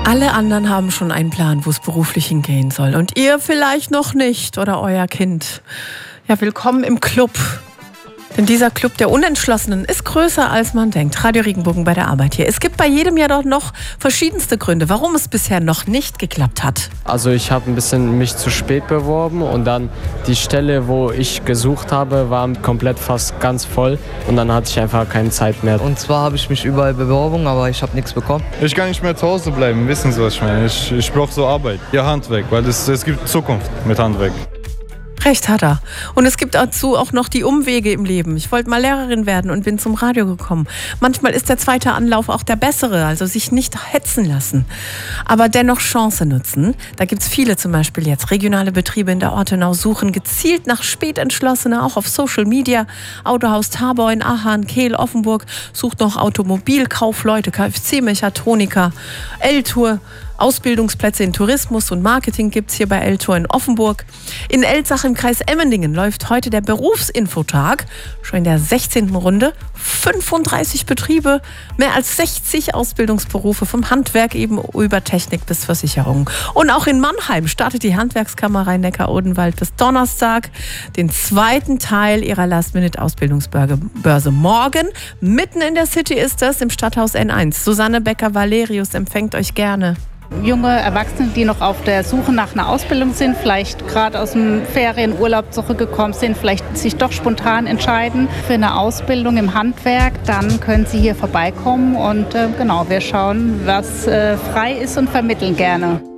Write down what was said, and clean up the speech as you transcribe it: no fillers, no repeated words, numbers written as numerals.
Alle anderen haben schon einen Plan, wo es beruflich hingehen soll. Und ihr vielleicht noch nicht oder euer Kind. Ja, willkommen im Club. Denn dieser Club der Unentschlossenen ist größer, als man denkt. Radio Regenbogen bei der Arbeit hier. Es gibt bei jedem Jahr doch noch verschiedenste Gründe, warum es bisher noch nicht geklappt hat. Also ich habe ein bisschen mich zu spät beworben und dann die Stelle, wo ich gesucht habe, war komplett fast ganz voll und dann hatte ich einfach keine Zeit mehr. Und zwar habe ich mich überall beworben, aber ich habe nichts bekommen. Ich kann nicht mehr zu Hause bleiben, wissen Sie, was ich meine? Ich brauche so Arbeit, ja, Handwerk, weil es gibt Zukunft mit Handwerk. Recht hat er. Und es gibt dazu auch noch die Umwege im Leben. Ich wollte mal Lehrerin werden und bin zum Radio gekommen. Manchmal ist der zweite Anlauf auch der bessere, also sich nicht hetzen lassen. Aber dennoch Chance nutzen. Da gibt es viele, zum Beispiel jetzt regionale Betriebe in der Ortenau suchen gezielt nach Spätentschlossene, auch auf Social Media. Autohaus Tabor in Ahern, Kehl, Offenburg sucht noch Automobilkaufleute, Kfz-Mechatroniker, L-Tour. Ausbildungsplätze in Tourismus und Marketing gibt es hier bei L-Tour in Offenburg. In Elzach im Kreis Emmendingen läuft heute der Berufsinfotag, schon in der 16. Runde. 35 Betriebe, mehr als 60 Ausbildungsberufe, vom Handwerk eben über Technik bis Versicherung. Und auch in Mannheim startet die Handwerkskammer Rhein-Neckar-Odenwald bis Donnerstag den zweiten Teil ihrer Last-Minute-Ausbildungsbörse. Morgen, mitten in der City ist das, im Stadthaus N1. Susanne Becker-Valerius empfängt euch gerne. Junge Erwachsene, die noch auf der Suche nach einer Ausbildung sind, vielleicht gerade aus dem Ferienurlaub zurückgekommen sind, vielleicht sich doch spontan entscheiden für eine Ausbildung im Handwerk, dann können Sie hier vorbeikommen und wir schauen, was frei ist und vermitteln gerne.